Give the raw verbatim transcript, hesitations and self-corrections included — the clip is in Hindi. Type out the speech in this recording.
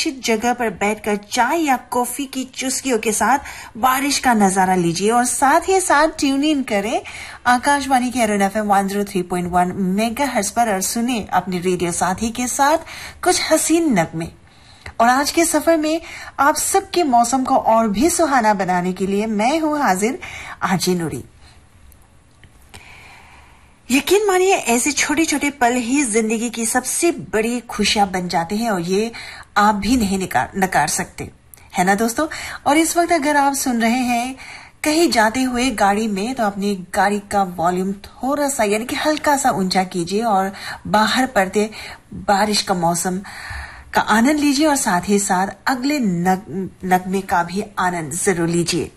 सुरक्षित जगह पर बैठकर चाय या कॉफी की चुस्कियों के साथ बारिश का नजारा लीजिए और साथ ही साथ ट्यून इन करें आकाशवाणी के एरन FM one zero three point one megahertz पर और सुने अपने रेडियो साथी के साथ कुछ हसीन नगमे। और आज के सफर में आप सबके मौसम को और भी सुहाना बनाने के लिए मैं हूं हाजिर आरजे नूरी। यकीन मानिए ऐसे छोटे छोटे पल ही जिंदगी की सबसे बड़ी खुशियां बन जाते हैं और ये आप भी नहीं नकार, नकार सकते, है ना दोस्तों। और इस वक्त अगर आप सुन रहे हैं कहीं जाते हुए गाड़ी में तो अपनी गाड़ी का वॉल्यूम थोड़ा सा यानी कि हल्का सा ऊंचा कीजिए और बाहर पड़ते बारिश का मौसम का आनंद लीजिए और साथ ही साथ अगले नग, नगमे का भी आनंद जरूर लीजिए।